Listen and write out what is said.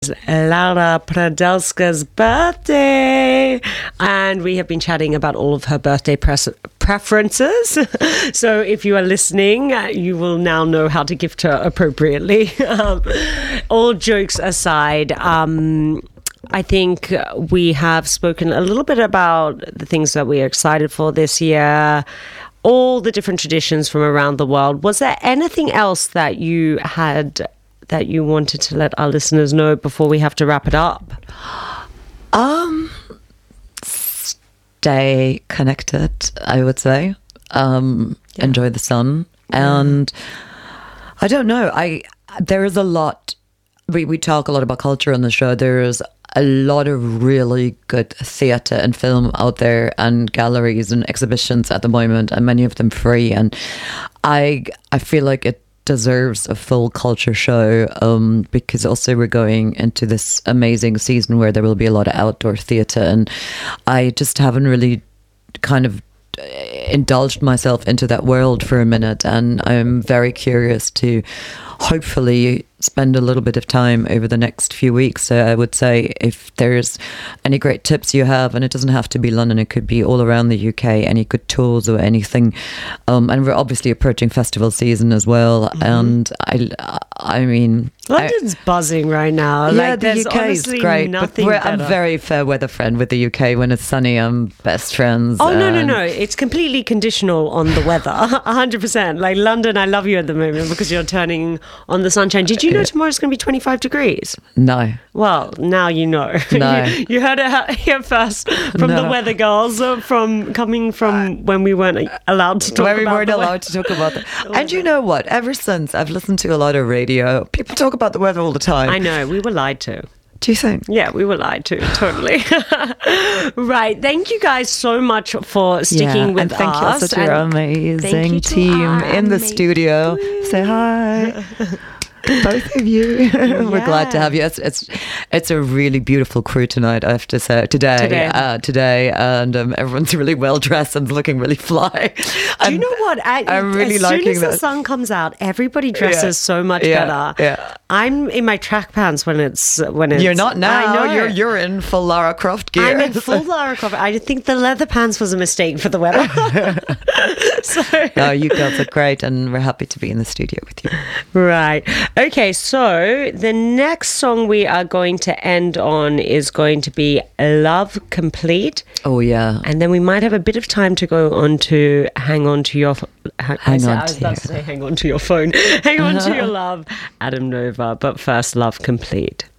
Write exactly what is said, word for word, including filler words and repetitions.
Laura Pradelska's birthday, and we have been chatting about all of her birthday pres- preferences. So if you are listening, you will now know how to gift her appropriately. Um, all jokes aside, um, I think we have spoken a little bit about the things that we are excited for this year, all the different traditions from around the world. Was there anything else that you had that you wanted to let our listeners know before we have to wrap it up? Um, stay connected, I would say. Um, yeah. Enjoy the sun. Yeah. And I don't know, I there is a lot, we, we talk a lot about culture on the show. There is a lot of really good theatre and film out there, and galleries and exhibitions at the moment, and many of them free. And I I feel like it deserves a full culture show, um, because also we're going into this amazing season where there will be a lot of outdoor theatre, and I just haven't really kind of indulged myself into that world for a minute, and I'm very curious to hopefully spend a little bit of time over the next few weeks. So I would say if there's any great tips you have, and it doesn't have to be London, it could be all around the U K, any good tours or anything. Um, and we're obviously approaching festival season as well. Mm-hmm. And I, I mean, London's I, buzzing right now. Yeah, like, the U K is great. But I'm very fair weather friend with the U K. When it's sunny, I'm best friends. Oh, no, no, no. It's completely conditional on the weather. one hundred percent. Like London, I love you at the moment because you're turning on the sunshine. Did you know tomorrow's going to be twenty-five degrees? No. Well, now you know. No. you, you heard it here first from no. the weather girls, uh, from coming from when we weren't allowed to talk when we about weren't the allowed weather. to talk about that. And you know what? Ever since I've listened to a lot of radio, people talk about the weather all the time. I know. We were lied to. Do you think? Yeah, we were lied to, totally. Right. Thank you guys so much for sticking yeah, with and thank us. Thank you also to your amazing team in the studio. Crew. Say hi. Both of you. Yeah. We're glad to have you. It's, it's it's a really beautiful crew tonight, I have to say. Today. Today. Uh, today and um, everyone's really well dressed and looking really fly. Do you know what? I, I'm really as liking soon as that. the sun comes out, everybody dresses yeah. so much yeah. better. Yeah. I'm in my track pants when it's when it's. You're not now. I know. You're you're in full Lara Croft gear. I'm in full Lara Croft. I think the leather pants was a mistake for the weather. so. No, you girls are great, and we're happy to be in the studio with you. Right. Okay. So the next song we are going to end on is going to be Love Complete. Oh yeah. And then we might have a bit of time to go on to Hang On To Your Hang, hang I, on I was to about you. to say Hang On To Your Phone. Hang On To Your Love, Adam Nova. But first, Love Complete.